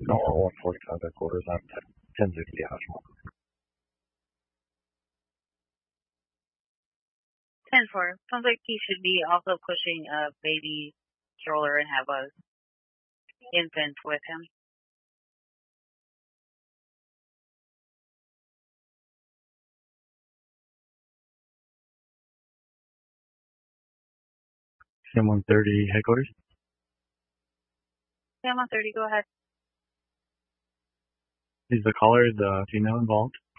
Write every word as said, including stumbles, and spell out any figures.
Tower one forty-five headquarters on ten sixty Ashmore. ten four. Sounds like he should be also pushing a baby stroller and have a infant with him. Sam one thirty headquarters. Sam one thirty, go ahead. Is the caller the female involved?